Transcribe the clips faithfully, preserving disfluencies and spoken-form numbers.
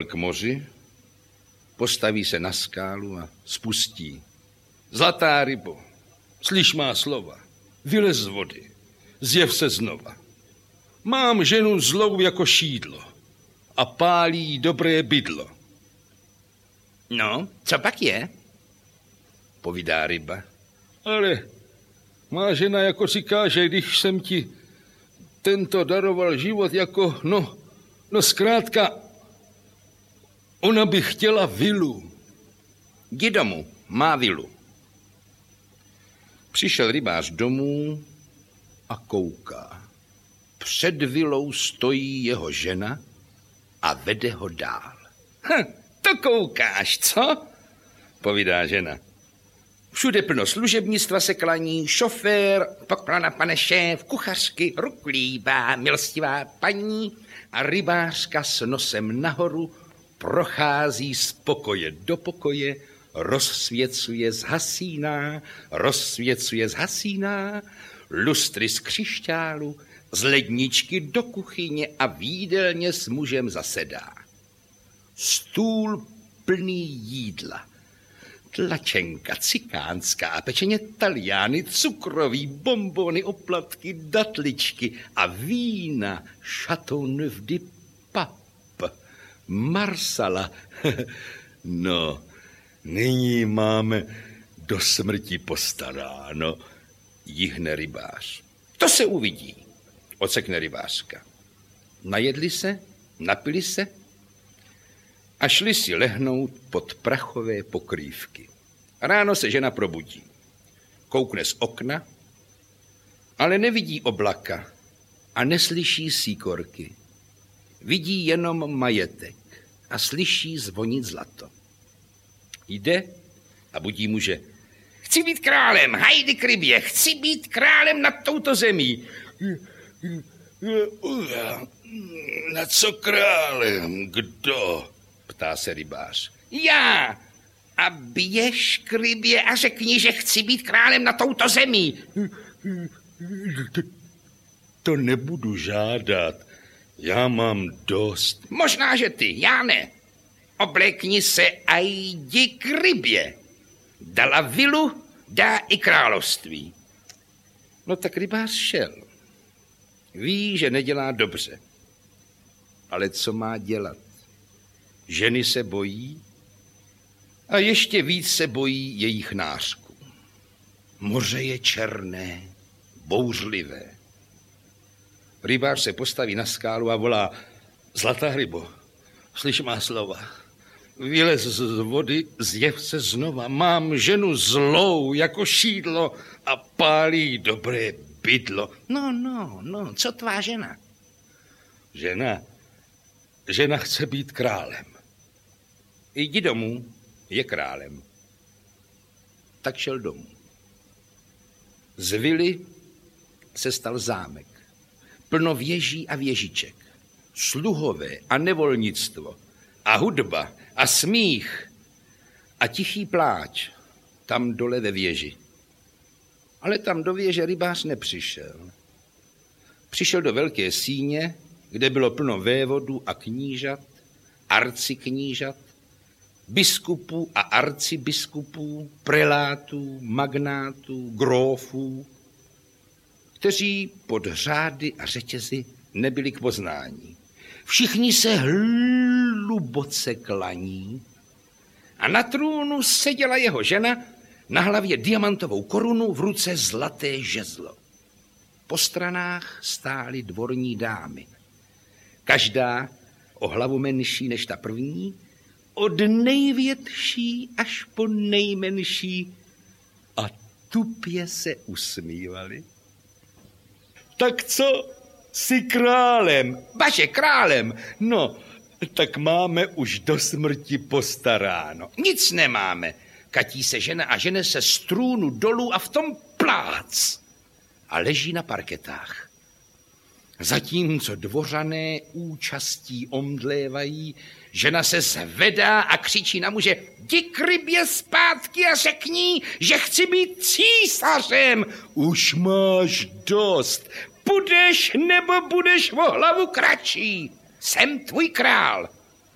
k moři, postaví se na skálu a spustí. Zlatá rybo, slyš má slova, vylez z vody, zjev se znova. Mám ženu zlou jako šídlo a pálí dobré bydlo. No, co pak je? Povídá ryba. Ale má žena jako říká, že když jsem ti tento daroval život jako, no, no zkrátka, ona by chtěla vilu. Jdi domů, má vilu. Přišel rybář domů a kouká. Před vilou stojí jeho žena a vede ho dál. Hm, to koukáš, co? Povídá žena. Všude plno služebnictva se klaní, šofér, poklona pane šéf, kuchařky, ruklíbá, milostivá paní a rybářka s nosem nahoru prochází z pokoje do pokoje, rozsvěcuje zhasíná, rozsvěcuje zhasíná, lustry z křišťálu, z ledničky do kuchyně a v jídelně s mužem zasedá. Stůl plný jídla. Tlačenka cikánská, pečeně taliány, cukroví, bonbony, oplatky, datličky a vína Chateau Neuf de Pape, Marsala. No, nyní máme do smrti postaráno, jihne rybář. To se uvidí, ocekne rybářka. Najedli se, napili se a šli si lehnout pod prachové pokrývky. Ráno se žena probudí. Koukne z okna, ale nevidí oblaka a neslyší síkorky. Vidí jenom majetek a slyší zvonit zlato. Jde a budí muže. Chci být králem, hajdy k rybě, chci být králem nad touto zemí. Na co králem? Kdo? Ptá se rybář. Já! A běž k rybě a řekni, že chci být králem na touto zemi. To nebudu žádat. Já mám dost. Možná, že ty, já ne. Oblékni se a jdi k rybě. Dala vilu, dá i království. No tak rybář šel. Ví, že nedělá dobře. Ale co má dělat? Ženy se bojí a ještě víc se bojí jejich nářků. Moře je černé, bouřlivé. Rybář se postaví na skálu a volá: Zlatá rybo, slyš má slova. Vylez z vody, zjev se znova. Mám ženu zlou jako šídlo a pálí dobré bydlo. No, no, no, co tvá žena? Žena, žena chce být králem. Jdi domů, je králem. Tak šel domů. Z vily se stal zámek. Plno věží a věžiček. Sluhové a nevolnictvo. A hudba a smích a tichý pláč tam dole ve věži. Ale tam do věže rybář nepřišel. Přišel do velké síně, kde bylo plno vévodů a knížat, arciknížat, biskupů a arcibiskupů, prelátů, magnátů, grófů, kteří pod řády a řetězy nebyli k poznání. Všichni se hluboce klaní a na trůnu seděla jeho žena, na hlavě diamantovou korunu, v ruce zlaté žezlo. Po stranách stály dvorní dámy. Každá o hlavu menší než ta první, od největší až po nejmenší, a tupě se usmívali. Tak co? Jsi králem. Vaše králem. No, tak máme už do smrti postaráno. Nic nemáme. Katí se žena a žene se z trůnu dolů a v tom plác. A leží na parketách. Zatímco dvořané účastí omdlévají, žena se zvedá a křičí na muže: jdi k rybě zpátky a řekni, že chci být císařem. Už máš dost. Budeš nebo budeš o hlavu kratší. Jsem tvůj král.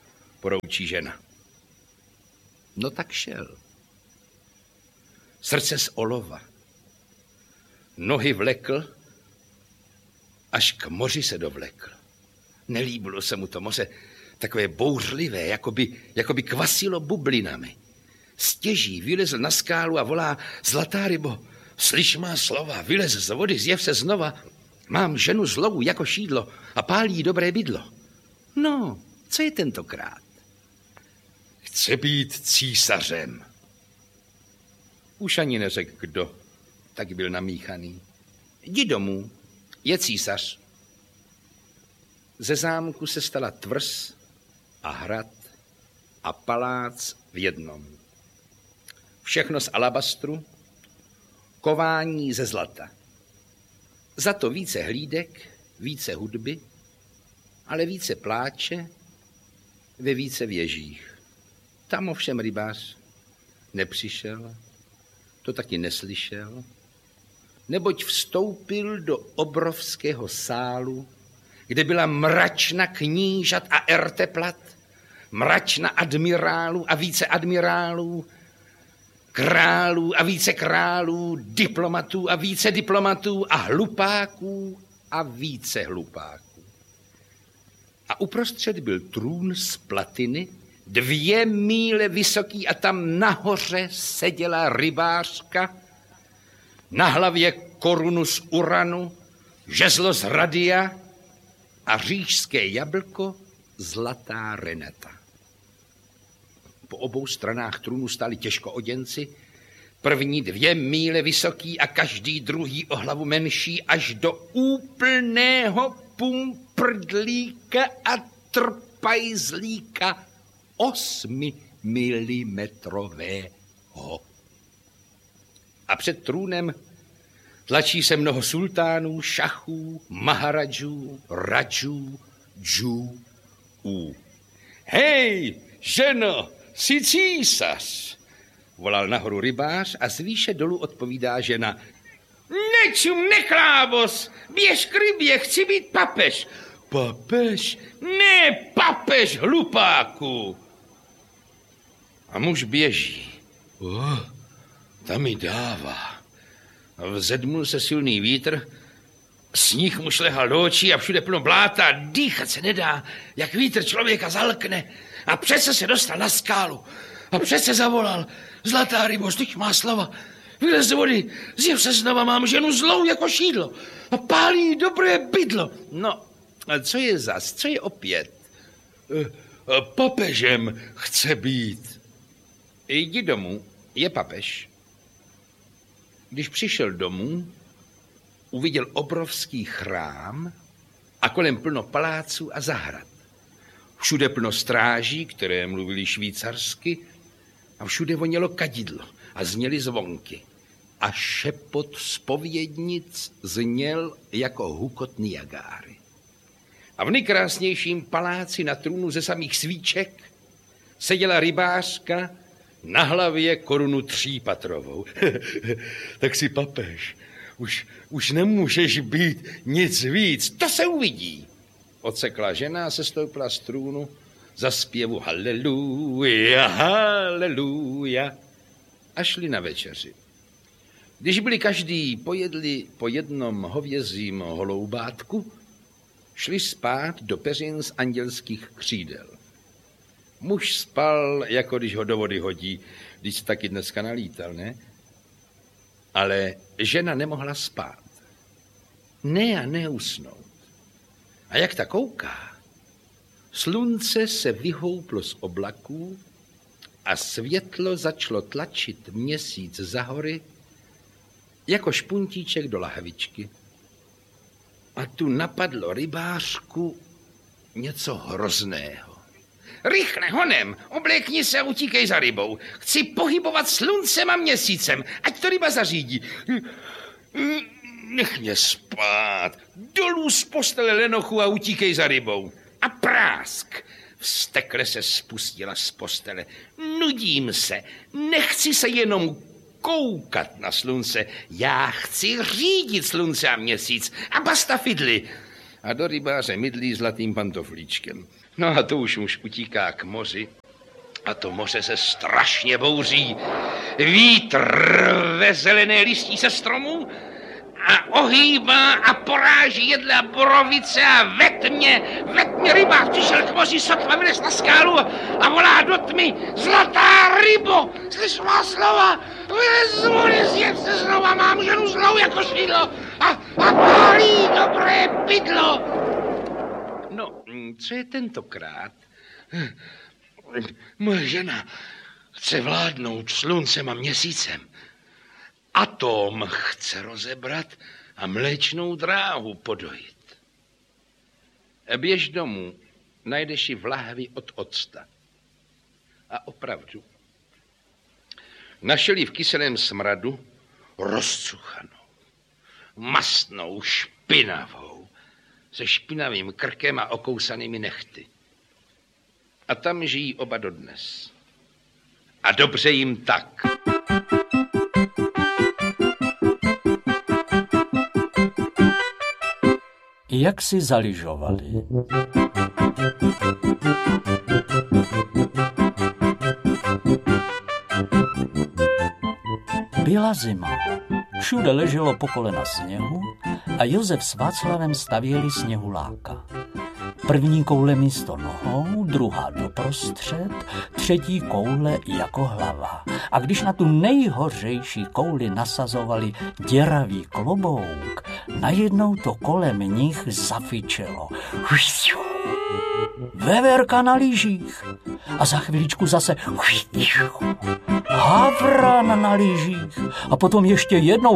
poroučí žena. No tak šel. Srdce z olova. Nohy vlekl, až k moři se dovlekl. Nelíbilo se mu to moře, takové bouřlivé, jakoby, jakoby kvasilo bublinami. Stěží vylezl na skálu a volá: Zlatá rybo, slyš má slova, vylez z vody, zjev se znova. Mám ženu zlou jako šídlo a pálí dobré bydlo. No, co je tentokrát? Chce být císařem. Už ani neřekl kdo, tak byl namíchaný. Jdi domů, je císař. Ze zámku se stala tvrz a hrad a palác v jednom. Všechno z alabastru, kování ze zlata. Za to více hlídek, více hudby, ale více pláče ve více věžích. Tam ovšem rybář nepřišel, to taky neslyšel, neboť vstoupil do obrovského sálu, kde byla mračna knížat a erteplat, mračna admirálů a více admirálů, králů a více králů, diplomatů a více diplomatů a hlupáků a více hlupáků. A uprostřed byl trůn z platiny, dvě míle vysoký, a tam nahoře seděla rybářka, na hlavě korunu z uranu, žezlo z radia a říšské jablko zlatá reneta. Po obou stranách trůnu stáli těžkooděnci, první dvě míle vysoký a každý druhý o hlavu menší, až do úplného pumprdlíka a trpajzlíka osmimilimetrového. A před trůnem tlačí se mnoho sultánů, šachů, maharadžů, radžů, džů, ú. Hej, ženo, jsi císař, volal nahoru rybář a z výše dolů odpovídá žena. Nečum, neklábos, běž k rybě, chci být papež. Papež? Ne, papež, hlupáku. A muž běží. Oh, tam mi dává. Vzedmul se silný vítr, sníh mu šlehal do očí a všude plno bláta, dýchat se nedá, jak vítr člověka zalkne. A přece se dostal na skálu a přece zavolal. Zlatá rybo, styď má slova, vylez z vody, zjev se znova, mám ženu zlou jako šídlo a pálí dobré bydlo. No, a co je zas, co je opět? E, papežem chce být. Jdi domů, je papež. Když přišel domů, uviděl obrovský chrám a kolem plno paláců a zahrad. Všude plno stráží, které mluvili švýcarsky, a všude vonělo kadidlo a zněly zvonky. A šepot zpovědnic zněl jako hukot Niagáry. A v nejkrásnějším paláci na trůnu ze samých svíček seděla rybářka na hlavě korunu třípatrovou. Tak si papež, už, už nemůžeš být nic víc, to se uvidí. Odsekla žena a se stoupila z trůnu za zpěvu haleluja, haleluja a šli na večeři. Když byli každý pojedli po jednom hovězím holoubátku, šli spát do peřin z andělských křídel. Muž spal, jako když ho do vody hodí, když se taky dneska nalítal, ne? Ale žena nemohla spát. Ne a neusnout. A jak ta kouká, slunce se vyhouplo z oblaků a světlo začalo tlačit měsíc za hory jako špuntíček do lahvičky. A tu napadlo rybářku něco hrozného. Rychle, honem, oblékni se a utíkej za rybou. Chci pohybovat sluncem a měsícem, ať to ryba zařídí. Nech mě spát. Dolů z postele lenochu a utíkej za rybou. A prásk. Vztekle se spustila z postele. Nudím se. Nechci se jenom koukat na slunce. Já chci řídit slunce a měsíc. A basta fidly. A do rybáře mydlí zlatým pantoflíčkem. No a to už muž utíká k moři. A to moře se strašně bouří. Vítr ve zelené listí se stromů a ohýbá a poráží jedle a borovice a ve tmě, ve tmě rybách přišel k moři, sotva vylez na skálu a volá do tmy: zlatá rybo, slyš má slova, vylez z vody, zjem se znova, mám ženu zlou jako šídlo a, a pálí dobré bydlo. No, co je tentokrát? Moje žena chce vládnout sluncem a měsícem. Atom chce rozebrat a mléčnou dráhu podojit. Běž domů, najdeš ji v lahvi od octa. A opravdu, našel ji v kyselém smradu, rozcuchanou, mastnou, špinavou, se špinavým krkem a okousanými nehty. A tam žijí oba dodnes. A dobře jim tak. Jak si zaližovali? Byla zima. Všude leželo po kolena sněhu a Josef s Václavem stavěli sněhuláka. První koule místo nohou, druhá doprostřed, třetí koule jako hlava. A když na tu nejhořejší kouli nasazovali děravý klobouk, najednou to kolem nich zafičelo. Veverka na lyžích. A za chviličku zase havran na lyžích. A potom ještě jednou.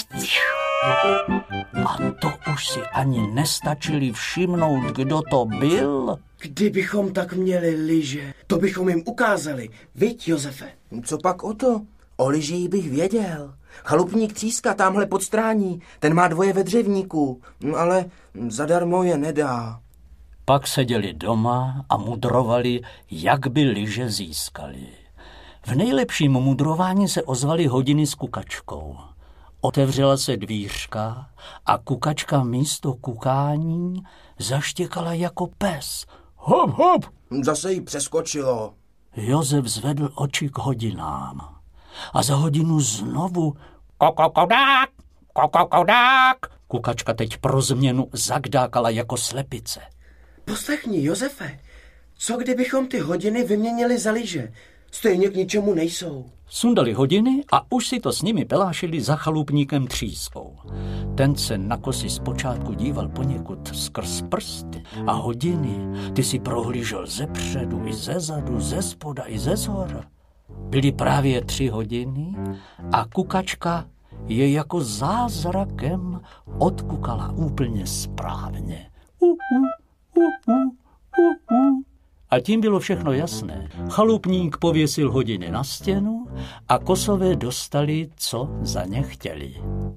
A to už si ani nestačili všimnout, kdo to byl. Kdybychom tak měli lyže, to bychom jim ukázali. Viď, Josefe? Co pak o to? O lyžích bych věděl. Chalupník Tříska tamhle pod strání, ten má dvoje ve dřevníku, ale zadarmo je nedá. Pak seděli doma a mudrovali, jak by lyže získali. V nejlepším mudrování se ozvaly hodiny s kukačkou. Otevřela se dvířka a kukačka místo kukání zaštěkala jako pes. Hop, hop! Zase jí přeskočilo. Josef zvedl oči k hodinám. A za hodinu znovu kokokodák, kokokodák. Kukačka teď pro změnu zakdákala jako slepice. Poslechni, Josefe, co kdybychom ty hodiny vyměnili za lyže? Stejně k ničemu nejsou. Sundali hodiny a už si to s nimi pelášili za chalupníkem Třískou. Ten se na kosy zpočátku díval poněkud skrz prsty a hodiny ty si prohlížel ze předu i ze zadu, ze spoda i ze zhora. Byly právě tři hodiny a kukačka je jako zázrakem odkukala úplně správně. Uh, uh, uh, uh, uh, uh. A tím bylo všechno jasné. Chalupník pověsil hodiny na stěnu a kosové dostali, co za ně chtěli.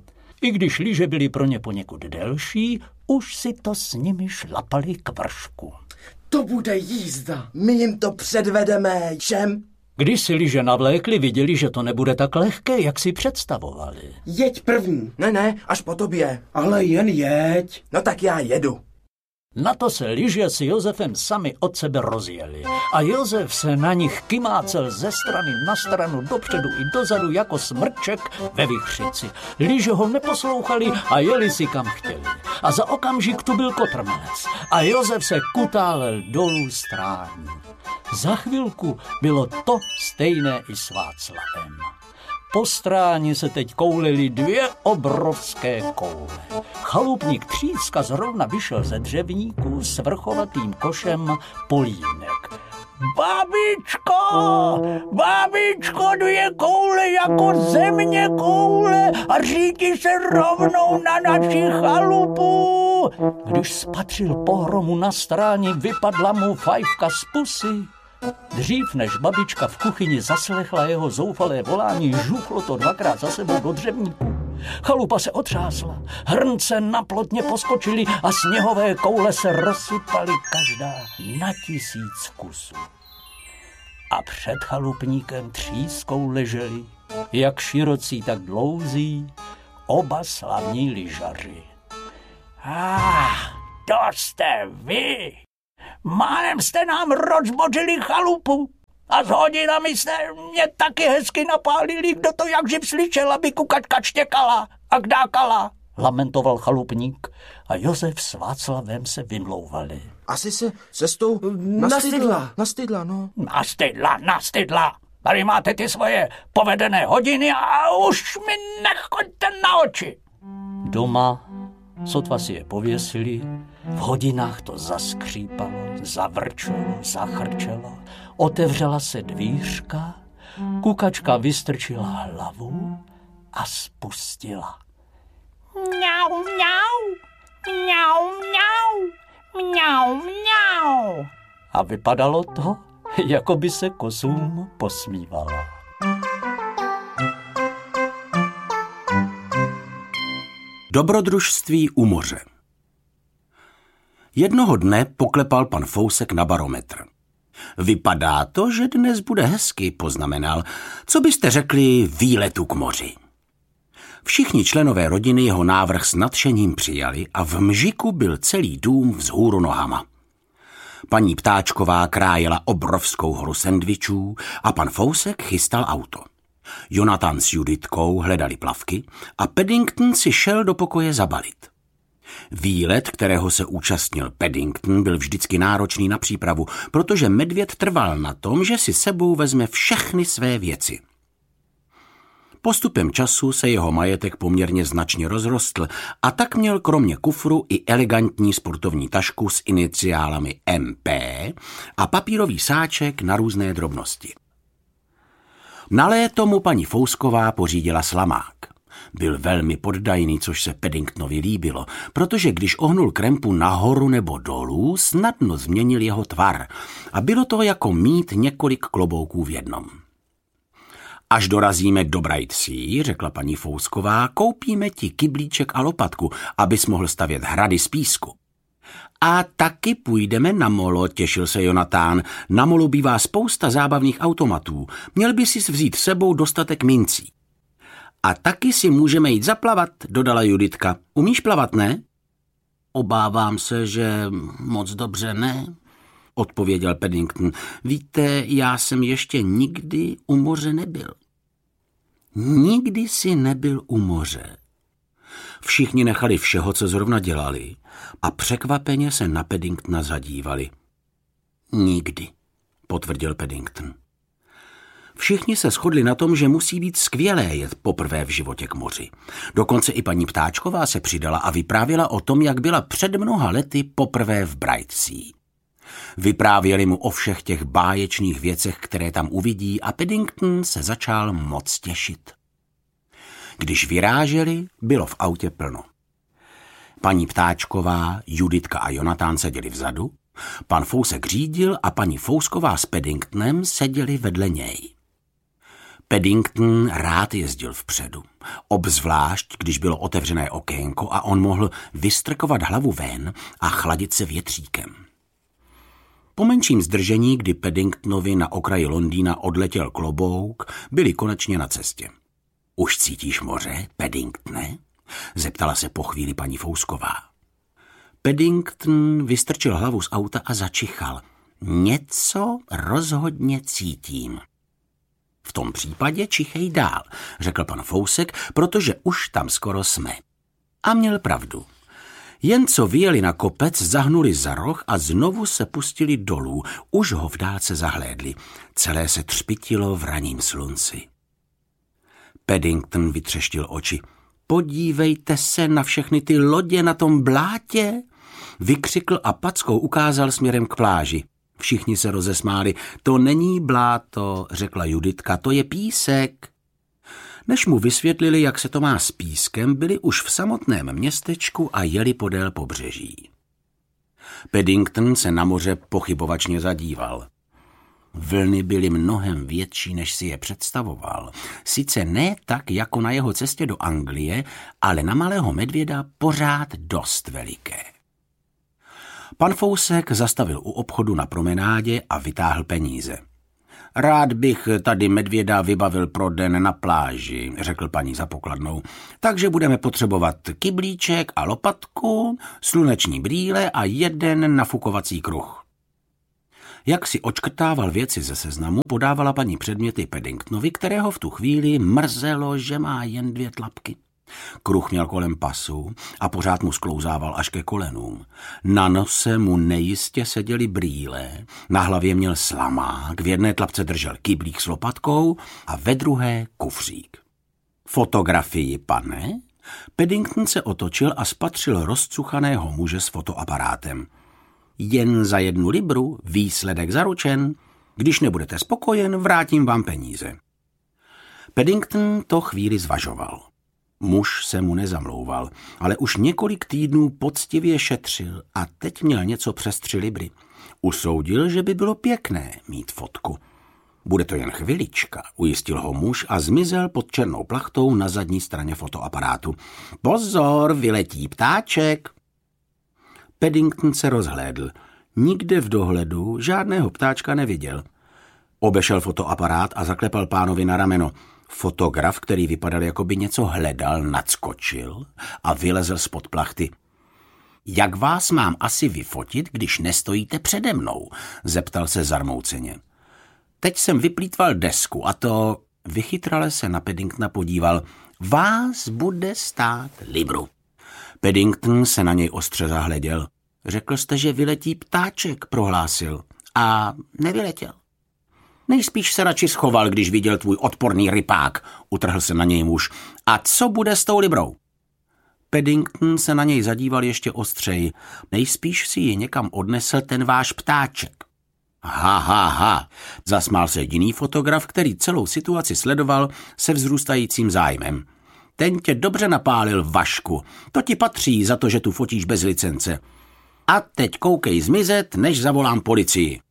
I když lyže byly pro ně poněkud delší, už si to s nimi šlapali k vršku. To bude jízda. My jim to předvedeme, čem? Když si lyže navlékli, viděli, že to nebude tak lehké, jak si představovali. Jeď první. Ne, ne, až po tobě. Ale jen jeď. No tak já jedu. Na to se lyže s Josefem sami od sebe rozjeli a Josef se na nich kymácel ze strany na stranu, dopředu i dozadu jako smrček ve vichřici. Lyže ho neposlouchali a jeli si kam chtěli. A za okamžik tu byl kotrmelec a Josef se kutálel dolů strání. Za chvilku bylo to stejné i s Václavem. Po stráni se teď koulily dvě obrovské koule. Chalupník Tříska zrovna vyšel ze dřevníku s vrchovatým košem polínek. Babičko, babičko, dvě koule jako země koule a řídí se rovnou na naši chalupu. Když spatřil pohromu na stráni, vypadla mu fajfka z pusy. Dřív než babička v kuchyni zaslechla jeho zoufalé volání, žuchlo to dvakrát za sebou do dřevníku. Chalupa se otřásla, hrnce na plotně poskočily a sněhové koule se rozsypaly každá na tisíc kusů. A před chalupníkem Třískou leželi, jak širocí, tak dlouzí, oba slavní lyžaři. Ah, to jste vy, Málem jste nám rozbořili chalupu. A s hodinami jste mě taky hezky napálili, kdo to jak živ slyšel, aby kukačka štěkala a kdákala, lamentoval chalupník a Josef s Václavem se vymlouvali. Asi se cestou nastydla. Nastydla, no. Nastydla, nastydla. Tady máte ty svoje povedené hodiny a už mi nechoďte na oči. Doma, sotva si je pověsili, v hodinách to zaskřípalo, zavrčelo, zachrčelo, otevřela se dvířka, kukačka vystrčila hlavu a spustila. Mňau, mňau, mňau, mňau, mňau, mňau. A vypadalo to, jako by se kosům posmívala. Dobrodružství u moře. Jednoho dne poklepal pan Fousek na barometr. Vypadá to, že dnes bude hezky, poznamenal. Co byste řekli výletu k moři? Všichni členové rodiny jeho návrh s nadšením přijali a v mžiku byl celý dům vzhůru nohama. Paní Ptáčková krájela obrovskou horu sendvičů a pan Fousek chystal auto. Jonathan s Juditkou hledali plavky a Paddington si šel do pokoje zabalit. Výlet, kterého se účastnil Paddington, byl vždycky náročný na přípravu, protože medvěd trval na tom, že si sebou vezme všechny své věci. Postupem času se jeho majetek poměrně značně rozrostl a tak měl kromě kufru i elegantní sportovní tašku s iniciálami M P a papírový sáček na různé drobnosti. Na léto mu paní Fousková pořídila slamák. Byl velmi poddajný, což se Paddingtonovi líbilo, protože když ohnul krempu nahoru nebo dolů, snadno změnil jeho tvar a bylo to jako mít několik klobouků v jednom. Až dorazíme do Brightsea, řekla paní Fousková, koupíme ti kyblíček a lopatku, abys mohl stavět hrady z písku. A taky půjdeme na molo, těšil se Jonatán. Na molu bývá spousta zábavných automatů. Měl by si vzít s sebou dostatek mincí. A taky si můžeme jít zaplavat, dodala Juditka. Umíš plavat, ne? Obávám se, že moc dobře ne, odpověděl Paddington. Víte, já jsem ještě nikdy u moře nebyl. Nikdy si nebyl u moře. Všichni nechali všeho, co zrovna dělali, a překvapeně se na Paddingtona zadívali. Nikdy, potvrdil Paddington. Všichni se shodli na tom, že musí být skvělé jet poprvé v životě k moři. Dokonce i paní Ptáčková se přidala a vyprávěla o tom, jak byla před mnoha lety poprvé v Brightsea. Vyprávěli mu o všech těch báječných věcech, které tam uvidí, a Paddington se začal moc těšit. Když vyráželi, bylo v autě plno. Paní Ptáčková, Juditka a Jonatán seděli vzadu, pan Fousek řídil a paní Fousková s Paddingtonem seděli vedle něj. Paddington rád jezdil vpředu, obzvlášť, když bylo otevřené okénko a on mohl vystrkovat hlavu ven a chladit se větříkem. Po menším zdržení, kdy Paddingtonovi na okraji Londýna odletěl klobouk, byli konečně na cestě. Už cítíš moře, Paddingtone? Zeptala se po chvíli paní Fousková. Paddington vystrčil hlavu z auta a začichal. Něco rozhodně cítím. V tom případě čichej dál, řekl pan Fousek, protože už tam skoro jsme. A měl pravdu. Jen co vyjeli na kopec, zahnuli za roh a znovu se pustili dolů. Už ho v dálce zahlédli. Celé se třpitilo v ranním slunci. Paddington vytřeštil oči. Podívejte se na všechny ty lodě na tom blátě, vykřikl a packou ukázal směrem k pláži. Všichni se rozesmáli. To není bláto, řekla Juditka, to je písek. Než mu vysvětlili, jak se to má s pískem, byli už v samotném městečku a jeli podél pobřeží. Paddington se na moře pochybovačně zadíval. Vlny byly mnohem větší, než si je představoval. Sice ne tak, jako na jeho cestě do Anglie, ale na malého medvěda pořád dost veliké. Pan Fousek zastavil u obchodu na promenádě a vytáhl peníze. Rád bych tady medvěda vybavil pro den na pláži, řekl paní za pokladnou. Takže budeme potřebovat kyblíček a lopatku, sluneční brýle a jeden nafukovací kruh. Jak si očkrtával věci ze seznamu, podávala paní předměty Paddingtonovi, kterého v tu chvíli mrzelo, že má jen dvě tlapky. Kruh měl kolem pasu a pořád mu sklouzával až ke kolenům. Na nose mu nejistě seděly brýle, na hlavě měl slamák, v jedné tlapce držel kyblík s lopatkou a ve druhé kufřík. Fotografii, pane? Paddington se otočil a spatřil rozcuchaného muže s fotoaparátem. Jen za jednu libru, výsledek zaručen. Když nebudete spokojen, vrátím vám peníze. Paddington to chvíli zvažoval. Muž se mu nezamlouval, ale už několik týdnů poctivě šetřil a teď měl něco přes tři libry. Usoudil, že by bylo pěkné mít fotku. Bude to jen chvilička, ujistil ho muž a zmizel pod černou plachtou na zadní straně fotoaparátu. Pozor, vyletí ptáček! Paddington se rozhlédl. Nikde v dohledu žádného ptáčka neviděl. Obešel fotoaparát a zaklepal pánovi na rameno. Fotograf, který vypadal, jako by něco hledal, nadskočil a vylezl spod plachty. Jak vás mám asi vyfotit, když nestojíte přede mnou? Zeptal se zarmouceně. Teď jsem vyplýtval desku a to... Vychytrale se na Paddingtona podíval. Vás bude stát libru. Paddington se na něj ostře zahleděl. Řekl jste, že vyletí ptáček, prohlásil. A nevyletěl. Nejspíš se radši schoval, když viděl tvůj odporný rypák, utrhl se na něj muž. A co bude s tou librou? Paddington se na něj zadíval ještě ostřeji. Nejspíš si ji někam odnesl ten váš ptáček. Ha, ha, ha, zasmál se jiný fotograf, který celou situaci sledoval se vzrůstajícím zájmem. Ten tě dobře napálil, Vašku. To ti patří za to, že tu fotíš bez licence. A teď koukej zmizet, než zavolám policii.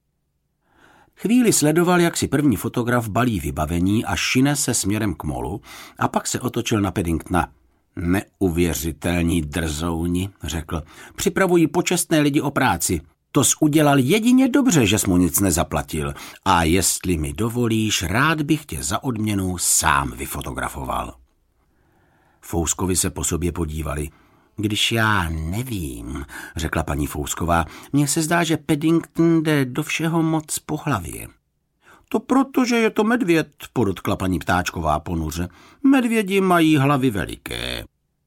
Chvíli sledoval, jak si první fotograf balí vybavení a šine se směrem k molu a pak se otočil na Paddingtona. Neuvěřitelní drzouni, řekl. Připravují počestné lidi o práci. To jsi udělal jedině dobře, že jsi mu nic nezaplatil. A jestli mi dovolíš, rád bych tě za odměnu sám vyfotografoval. Fouskovi se po sobě podívali. Když já nevím, řekla paní Fousková, mně se zdá, že Paddington jde do všeho moc po hlavě. To proto, že je to medvěd, podotkla paní Ptáčková ponuře. Medvědi mají hlavy veliké.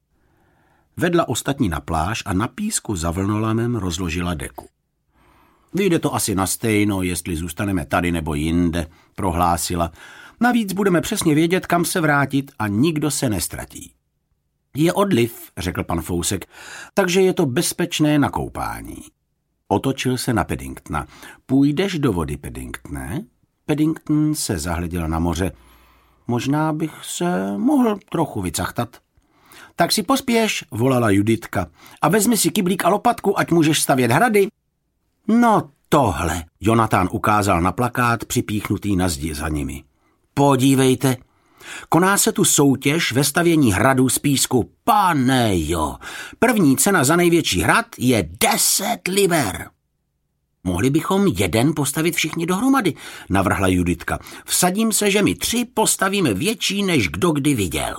Vedla ostatní na pláž a na písku za vlnolamem rozložila deku. Vyjde to asi na stejno, jestli zůstaneme tady nebo jinde, prohlásila. Navíc budeme přesně vědět, kam se vrátit a nikdo se nestratí. Je odliv, řekl pan Fousek, takže je to bezpečné na koupání. Otočil se na Paddingtona. Půjdeš do vody, Paddingtone? Paddington se zahleděl na moře. Možná bych se mohl trochu vycachtat. Tak si pospěš, volala Juditka, a vezmi si kyblík a lopatku, ať můžeš stavět hrady. No tohle, Jonatán ukázal na plakát připíchnutý na zdi za nimi. Podívejte, koná se tu soutěž ve stavění hradů z písku. Pane jo, první cena za největší hrad je deset liber. Mohli bychom jeden postavit všichni dohromady, navrhla Juditka. Vsadím se, že my tři postavíme větší, než kdo kdy viděl.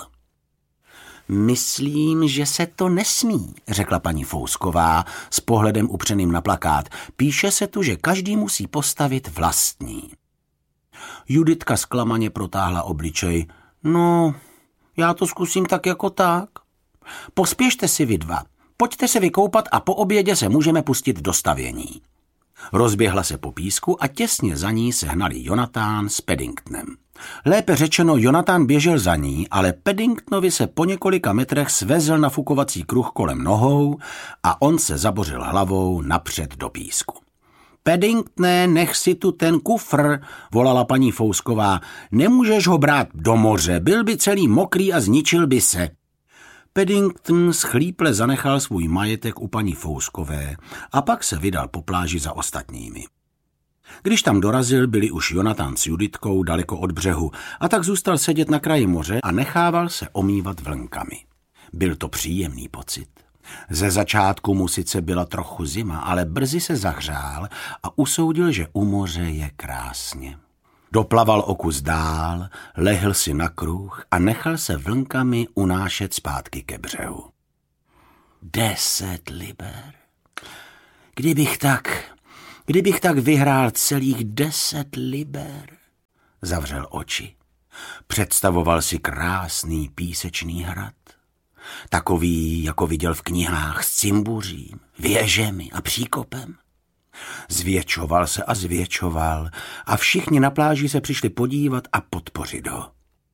Myslím, že se to nesmí, řekla paní Fousková s pohledem upřeným na plakát. Píše se tu, že každý musí postavit vlastní. Juditka zklamaně protáhla obličej. No, já to zkusím tak jako tak. Pospěšte si vy dva, pojďte se vykoupat a po obědě se můžeme pustit do stavění. Rozběhla se po písku a těsně za ní se hnali Jonatán s Paddingtonem. Lépe řečeno, Jonatán běžel za ní, ale Paddingtonovi se po několika metrech svezl nafukovací kruh kolem nohou a on se zabořil hlavou napřed do písku. Paddingtone, nech si tu ten kufr, volala paní Fousková. Nemůžeš ho brát do moře, byl by celý mokrý a zničil by se. Paddington schlíple zanechal svůj majetek u paní Fouskové a pak se vydal po pláži za ostatními. Když tam dorazil, byli už Jonatán s Juditkou daleko od břehu a tak zůstal sedět na kraji moře a nechával se omývat vlnkami. Byl to příjemný pocit. Ze začátku mu sice byla trochu zima, ale brzy se zahřál a usoudil, že u moře je krásně. Doplaval o kus dál, lehl si na kruh a nechal se vlnkami unášet zpátky ke břehu. Deset liber. Kdybych tak... Kdybych tak vyhrál celých deset liber. Zavřel oči. Představoval si krásný písečný hrad. Takový, jako viděl v knihách, s cimbuřím, věžemi a příkopem. Zvětšoval se a zvětšoval a všichni na pláži se přišli podívat a podpořit ho.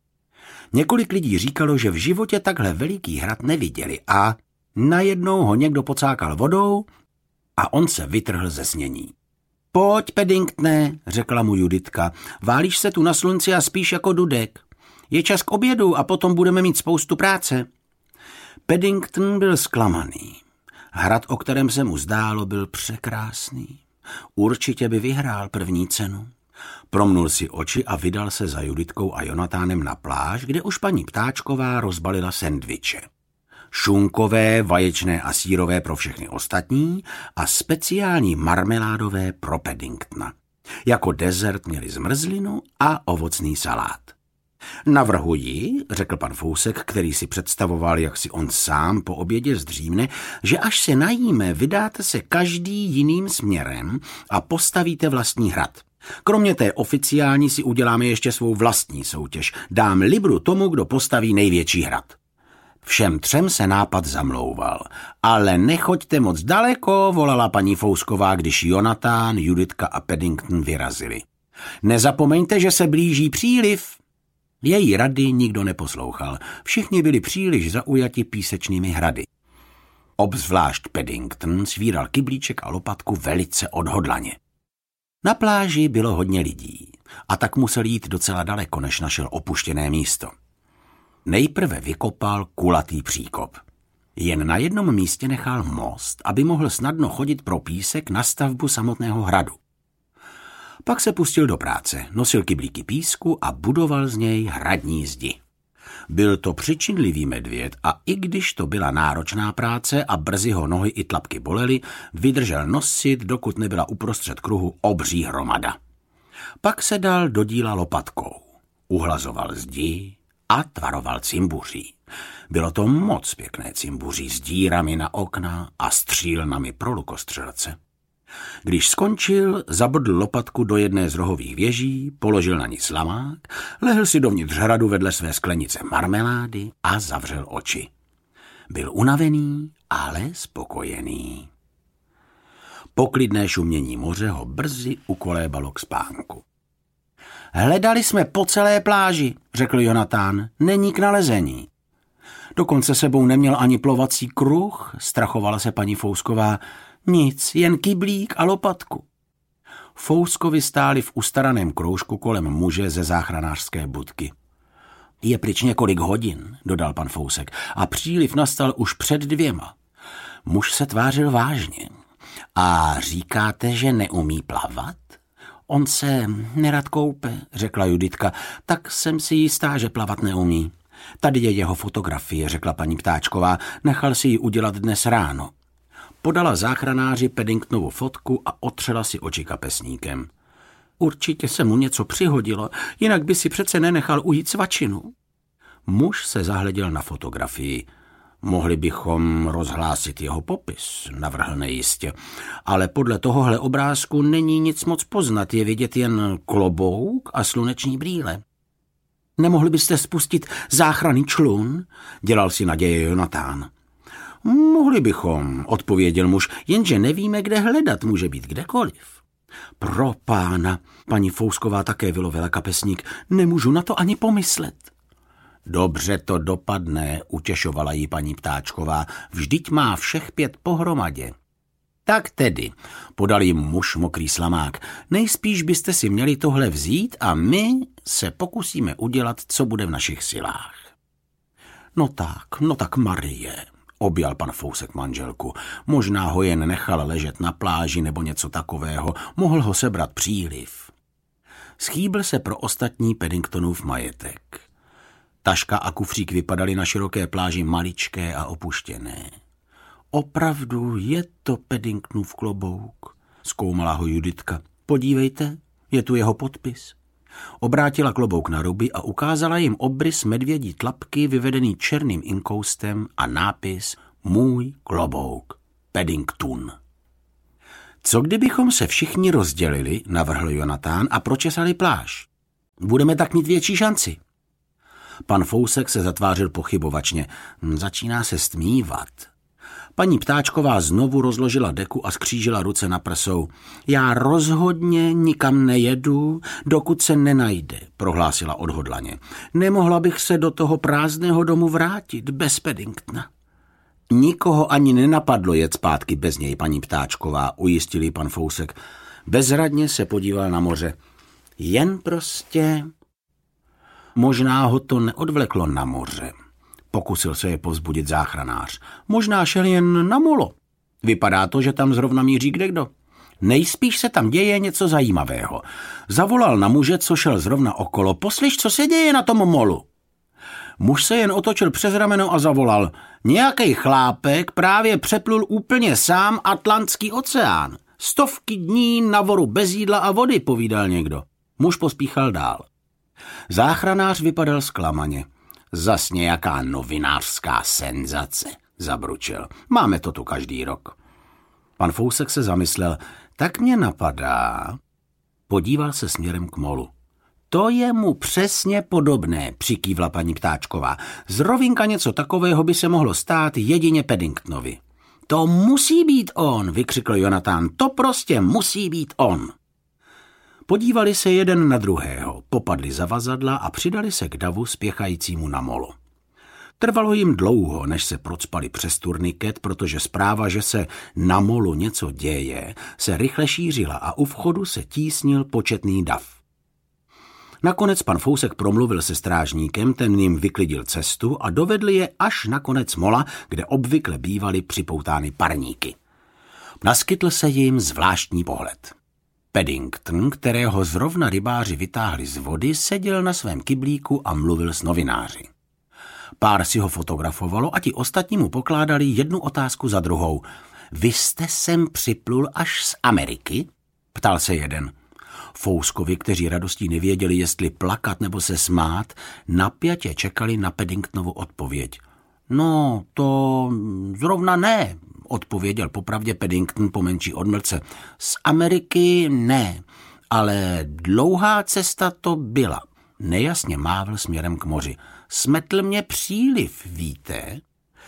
Několik lidí říkalo, že v životě takhle veliký hrad neviděli a najednou ho někdo pocákal vodou a on se vytrhl ze snění. Pojď, Paddingtone, řekla mu Juditka, válíš se tu na slunci a spíš jako dudek. Je čas k obědu a potom budeme mít spoustu práce. Paddington byl zklamaný. Hrad, o kterém se mu zdálo, byl překrásný. Určitě by vyhrál první cenu. Promnul si oči a vydal se za Juditkou a Jonatánem na pláž, kde už paní Ptáčková rozbalila sendviče. Šunkové, vaječné a sýrové pro všechny ostatní a speciální marmeládové pro Paddingtona. Jako dezert měli zmrzlinu a ovocný salát. Navrhuji, řekl pan Fousek, který si představoval, jak si on sám po obědě zdřímne, že až se najíme, vydáte se každý jiným směrem a postavíte vlastní hrad. Kromě té oficiální si uděláme ještě svou vlastní soutěž. Dám libru tomu, kdo postaví největší hrad. Všem třem se nápad zamlouval. Ale nechoďte moc daleko, volala paní Fousková, když Jonatán, Juditka a Paddington vyrazili. Nezapomeňte, že se blíží příliv. Její rady nikdo neposlouchal. Všichni byli příliš zaujati písečnými hrady. Obzvlášť Paddington svíral kyblíček a lopatku velice odhodlaně. Na pláži bylo hodně lidí a tak musel jít docela daleko, než našel opuštěné místo. Nejprve vykopal kulatý příkop. Jen na jednom místě nechal most, aby mohl snadno chodit pro písek na stavbu samotného hradu. Pak se pustil do práce, nosil kyblíky písku a budoval z něj hradní zdi. Byl to přičinlivý medvěd a i když to byla náročná práce a brzy ho nohy i tlapky bolely, vydržel nosit, dokud nebyla uprostřed kruhu obří hromada. Pak se dal do díla lopatkou. Uhlazoval zdi a tvaroval cimbuří. Bylo to moc pěkné cimbuří s dírami na okna a střílnami pro lukostřelce. Když skončil, zabrdl lopatku do jedné z rohových věží, položil na ní slamák, lehl si dovnitř hradu vedle své sklenice marmelády a zavřel oči. Byl unavený, ale spokojený. Poklidné šumění moře ho brzy ukolébalo k spánku. Hledali jsme po celé pláži, řekl Jonatán, není k nalezení. Dokonce sebou neměl ani plovací kruh, strachovala se paní Fousková. Nic, jen kyblík a lopatku. Fouskovi stáli v ustaraném kroužku kolem muže ze záchranářské budky. Je pryč několik hodin, dodal pan Fousek, a příliv nastal už před dvěma. Muž se tvářil vážně. A říkáte, že neumí plavat? On se nerad koupe, řekla Juditka, tak jsem si jistá, že plavat neumí. Tady je jeho fotografie, řekla paní Ptáčková, nechal si ji udělat dnes ráno. Podala záchranáři Paddingtonovu fotku a otřela si oči kapesníkem. Určitě se mu něco přihodilo, jinak by si přece nenechal ujít svačinu. Muž se zahleděl na fotografii. Mohli bychom rozhlásit jeho popis, navrhl nejistě, ale podle tohohle obrázku není nic moc poznat, je vidět jen klobouk a sluneční brýle. Nemohli byste spustit záchranný člun? Dělal si naděje Jonatán. Mohli bychom, odpověděl muž, jenže nevíme, kde hledat, může být kdekoliv. Pro pána, paní Fousková také vylovila kapesník, nemůžu na to ani pomyslet. Dobře to dopadne, utěšovala jí paní Ptáčková, vždyť má všech pět pohromadě. Tak tedy, podal jim muž mokrý slamák, nejspíš byste si měli tohle vzít a my se pokusíme udělat, co bude v našich silách. No tak, no tak Marie, objal pan Fousek manželku, možná ho jen nechal ležet na pláži nebo něco takového, mohl ho sebrat příliv. Schýbl se pro ostatní Paddingtonův majetek. Taška a kufřík vypadaly na široké pláži maličké a opuštěné. Opravdu je to Paddingtonův klobouk, zkoumala ho Juditka. Podívejte, je tu jeho podpis. Obrátila klobouk na ruby a ukázala jim obrys medvědí tlapky vyvedený černým inkoustem a nápis Můj klobouk, Paddington. Co kdybychom se všichni rozdělili, navrhl Jonatán, a pročesali pláž? Budeme tak mít větší šanci. Pan Fousek se zatvářil pochybovačně. Začíná se stmívat. Paní Ptáčková znovu rozložila deku a skřížila ruce na prsou. Já rozhodně nikam nejedu, dokud se nenajde, prohlásila odhodlaně. Nemohla bych se do toho prázdného domu vrátit bez Paddingtona. Nikoho ani nenapadlo jet zpátky bez něj, paní Ptáčková, ujistil jí pan Fousek. Bezradně se podíval na moře. Jen prostě... Možná ho to neodvleklo na moře. Pokusil se je povzbudit záchranář. Možná šel jen na molo. Vypadá to, že tam zrovna míří kdekdo. Nejspíš se tam děje něco zajímavého. Zavolal na muže, co šel zrovna okolo. Poslyš, co se děje na tom molu. Muž se jen otočil přes rameno a zavolal. Nějaký chlápek právě přeplul úplně sám Atlantský oceán. Stovky dní na voru bez jídla a vody, povídal někdo. Muž pospíchal dál. Záchranář vypadal zklamaně. Zas nějaká novinářská senzace, zabručil. Máme to tu každý rok. Pan Fousek se zamyslel. Tak mě napadá. Podíval se směrem k molu. To je mu přesně podobné, přikývla paní Ptáčková. Zrovinka něco takového by se mohlo stát jedině Paddingtonovi. To musí být on, vykřikl Jonatán. To prostě musí být on. Podívali se jeden na druhého, popadli zavazadla a přidali se k davu spěchajícímu na molo. Trvalo jim dlouho, než se procpali přes turniket, protože zpráva, že se na molu něco děje, se rychle šířila a u vchodu se tísnil početný dav. Nakonec pan Fousek promluvil se strážníkem, ten jim vyklidil cestu a dovedli je až na konec mola, kde obvykle bývaly připoutány parníky. Naskytl se jim zvláštní pohled. Paddington, kterého zrovna rybáři vytáhli z vody, seděl na svém kyblíku a mluvil s novináři. Pár si ho fotografovalo a ti ostatní mu pokládali jednu otázku za druhou. Vy jste sem připlul až z Ameriky? Ptal se jeden. Fouskovi, kteří radostí nevěděli, jestli plakat nebo se smát, napjatě čekali na Paddingtonovu odpověď. No, to zrovna ne, odpověděl popravdě Paddington po menší odmlce. Z Ameriky ne, ale dlouhá cesta to byla. Nejasně mávl směrem k moři. Smetl mě příliv, víte?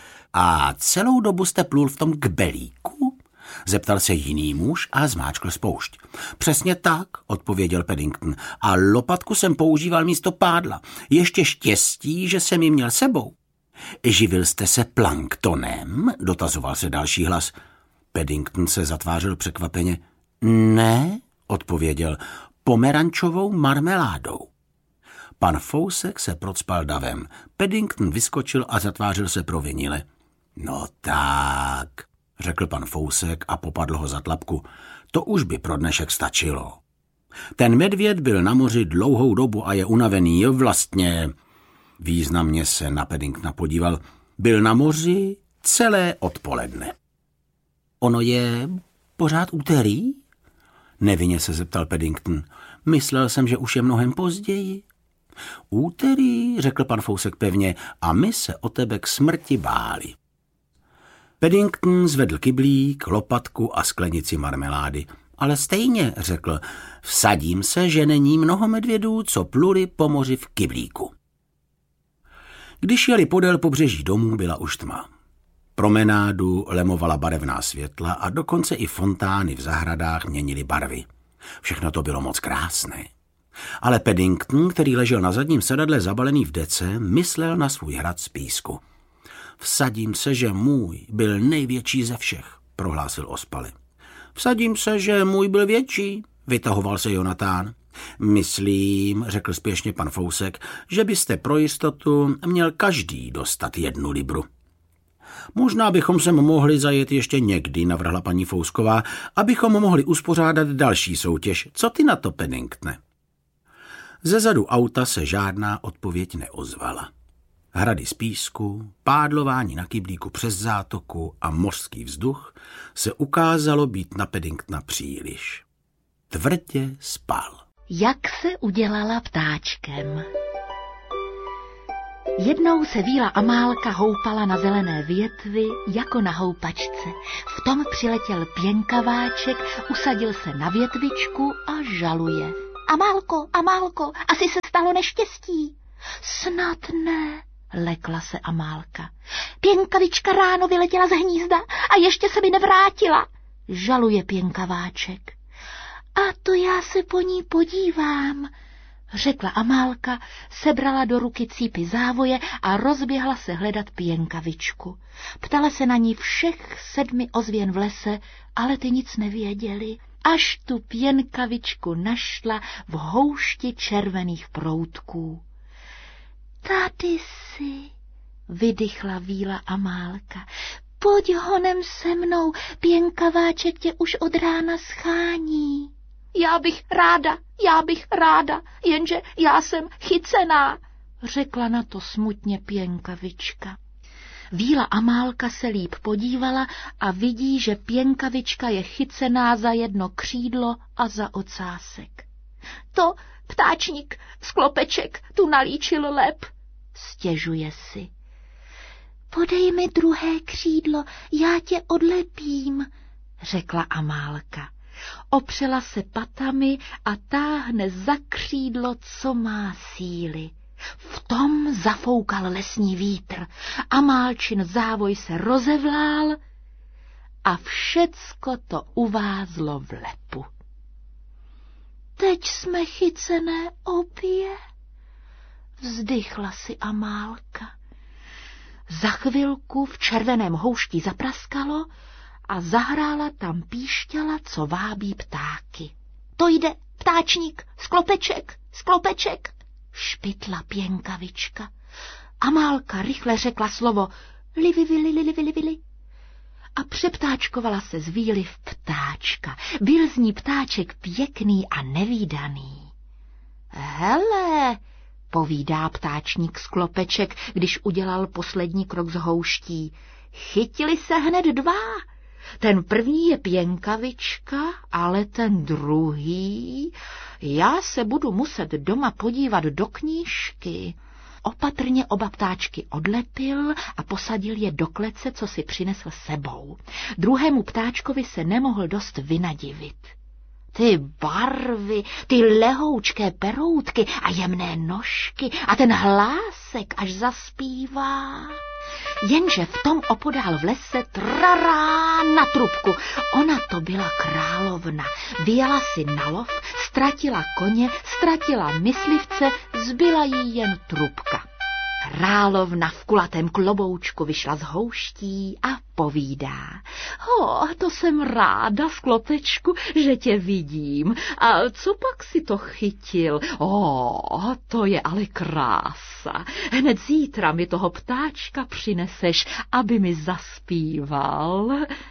A celou dobu jste plul v tom kbelíku? Zeptal se jiný muž a zmáčkl spoušť. Přesně tak, odpověděl Paddington. A lopatku jsem používal místo pádla. Ještě štěstí, že jsem ji měl sebou. Živil jste se planktonem? Dotazoval se další hlas. Paddington se zatvářil překvapeně. Ne, odpověděl, pomerančovou marmeládou. Pan Fousek se procpal davem. Paddington vyskočil a zatvářil se provinile. No tak, řekl pan Fousek a popadl ho za tlapku. To už by pro dnešek stačilo. Ten medvěd byl na moři dlouhou dobu a je unavený, vlastně... Významně se na Paddingtona podíval. Byl na moři celé odpoledne. Ono je pořád úterý? Nevinně se zeptal Paddington. Myslel jsem, že už je mnohem později. Úterý, řekl pan Fousek pevně, a my se o tebe k smrti báli. Paddington zvedl kyblík, lopatku a sklenici marmelády. Ale stejně, řekl, vsadím se, že není mnoho medvědů, co pluli po moři v kyblíku. Když jeli podél pobřeží domů, byla už tma. Promenádu lemovala barevná světla a dokonce i fontány v zahradách měnily barvy. Všechno to bylo moc krásné. Ale Paddington, který ležel na zadním sedadle zabalený v dece, myslel na svůj hrad z písku. Vsadím se, že můj byl největší ze všech, prohlásil ospale. Vsadím se, že můj byl větší, vytahoval se Jonatán. Myslím, řekl spěšně pan Fousek, že byste pro jistotu měl každý dostat jednu libru. Možná bychom sem mohli zajet ještě někdy, navrhla paní Fousková, abychom mohli uspořádat další soutěž. Co ty na to, Paddingtone? Ze zadu auta se žádná odpověď neozvala. Hrady z písku, pádlování na kyblíku přes zátoku a mořský vzduch se ukázalo být na Paddingtona příliš. Tvrdě spal. Jak se udělala ptáčkem? Jednou se Víla Amálka houpala na zelené větvi jako na houpačce. V tom přiletěl pěnkaváček, usadil se na větvičku a žaluje. Amálko, Amálko, asi se stalo neštěstí. Snad ne, lekla se Amálka. Pěnkavička ráno vyletěla z hnízda a ještě se mi nevrátila, žaluje pěnkaváček. A to já se po ní podívám, řekla Amálka, sebrala do ruky cípy závoje a rozběhla se hledat pěnkavičku. Ptala se na ní všech sedmi ozvěn v lese, ale ty nic nevěděli, až tu pěnkavičku našla v houšti červených proutků. Tady si, vydychla Víla Amálka, pojď honem se mnou, pěnkaváček tě už od rána schání. Já bych ráda, já bych ráda, jenže já jsem chycená, řekla na to smutně pěnkavička. Víla Amálka se líp podívala a vidí, že pěnkavička je chycená za jedno křídlo a za ocásek. To ptáčník Sklopeček tu nalíčil lep, stěžuje si. Podej mi druhé křídlo, já tě odlepím, řekla Amálka. Opřela se patami a táhne za křídlo, co má síly. V tom zafoukal lesní vítr, Amálčin závoj se rozevlál a všecko to uvázlo v lepu. Teď jsme chycené obě, vzdychla si Amálka. Za chvilku v červeném houšti zapraskalo a zahrála tam píšťala, co vábí ptáky. To jde, ptáčník, Sklopeček, Sklopeček, špitla pěnkavička. Amálka rychle řekla slovo livi, vili, livi, livi, livi a přeptáčkovala se z Víly v ptáčka. Byl z ní ptáček pěkný a nevídaný. Hele, povídá ptáčník Sklopeček, když udělal poslední krok z houští. Chytili se hned dva. Ten první je pěnkavička, ale ten druhý... Já se budu muset doma podívat do knížky. Opatrně oba ptáčky odlepil a posadil je do klece, co si přinesl sebou. Druhému ptáčkovi se nemohl dost vynadivit. Ty barvy, ty lehoučké peroutky a jemné nožky a ten hlásek, až zaspívá. Jenže v tom opodál v lese trará na trubku. Ona to byla královna. Vyjela si na lov, ztratila koně, ztratila myslivce, zbyla jí jen trubka. Královna v kulatém kloboučku vyšla z houští a povídá. Ho, to jsem ráda, Sklopečku, že tě vidím. A co pak si to chytil? O, to je ale krása. Hned zítra mi toho ptáčka přineseš, aby mi zaspíval.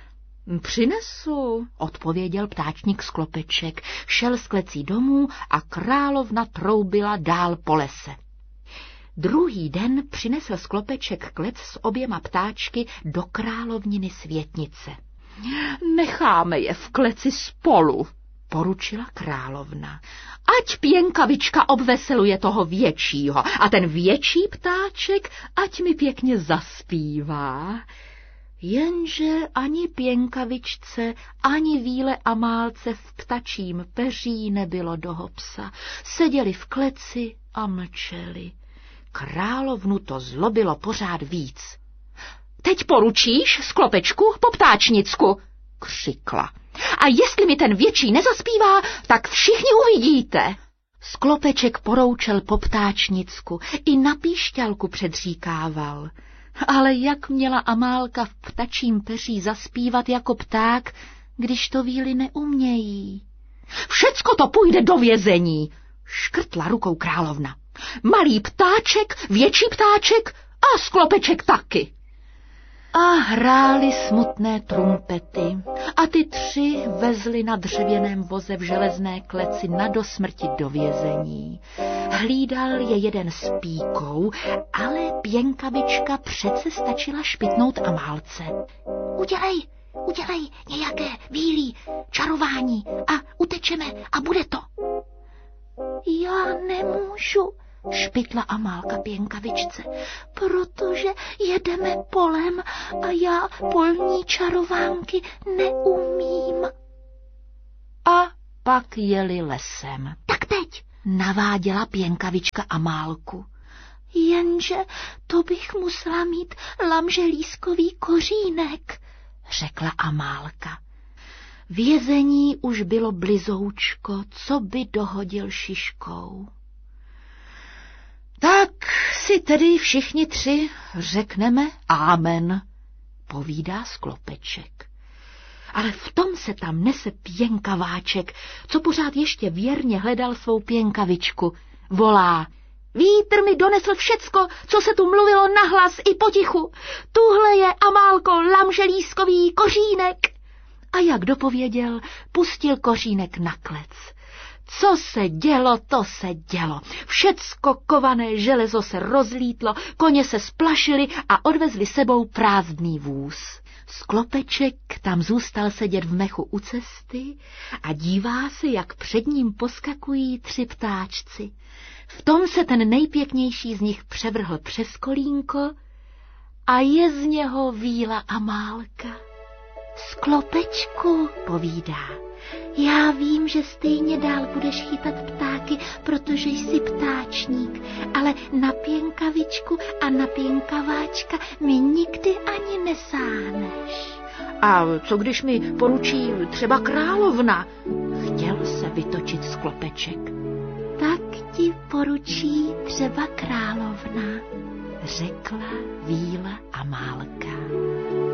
Přinesu, odpověděl ptáčník Sklopeček, šel z klecí domů a královna troubila dál po lese. Druhý den přinesl Sklopeček klec s oběma ptáčky do královniny Světnice. Necháme je v kleci spolu, poručila královna. Ať pěnkavička obveseluje toho většího a ten větší ptáček ať mi pěkně zaspívá. Jenže ani pěnkavičce, ani Víle Amálce v ptačím peří nebylo do hopsa. Seděli v kleci a mlčeli. Královnu to zlobilo pořád víc. Teď poručíš, Sklopečku, po ptáčnicku, křikla. A jestli mi ten větší nezaspívá, tak všichni uvidíte. Sklopeček poroučel po ptáčnicku, i na píšťalku předříkával. Ale jak měla Amálka v ptačím peří zaspívat jako pták, když to Víly neumějí? Všecko to půjde do vězení, škrtla rukou královna. Malý ptáček, větší ptáček a Sklopeček taky. A hrály smutné trumpety a ty tři vezli na dřevěném voze v železné kleci na dosmrti do vězení. Hlídal je jeden s píkou, ale pěnkavička přece stačila špitnout Amálce. Udělej, udělej nějaké Vílí čarování a utečeme a bude to. Já nemůžu, špitla Amálka Pěnkavičce, protože jedeme polem a já polní čarovánky neumím. A pak jeli lesem. Tak teď, naváděla Pěnkavička Amálku. Jenže to bych musela mít lamželískový kořínek, řekla Amálka. Vězení už bylo blizoučko, co by dohodil šiškou. Tak si tedy všichni tři řekneme amen, povídá Sklopeček. Ale v tom se tam nese Pěnkaváček, co pořád ještě věrně hledal svou Pěnkavičku. Volá: vítr mi donesl všecko, co se tu mluvilo nahlas i potichu. Tuhle je, Amálko, lamželískový kořínek. A jak dopověděl, pustil kořínek na klec. Co se dělo, to se dělo. Všecko kované železo se rozlítlo, koně se splašili a odvezli sebou prázdný vůz. Sklopeček tam zůstal sedět v mechu u cesty a dívá se, jak před ním poskakují tři ptáčci. V tom se ten nejpěknější z nich převrhl přes kolínko a je z něho víla Amálka. Sklopečku, povídá, já vím, že stejně dál budeš chytat ptáky, protože jsi ptáčník, ale na Pěnkavičku a na Pěnkaváčka mi nikdy ani nesáhneš. A co když mi poručí třeba královna? Chtěl se vytočit Sklopeček. Tak ti poručí třeba královna, řekla víla Amálka.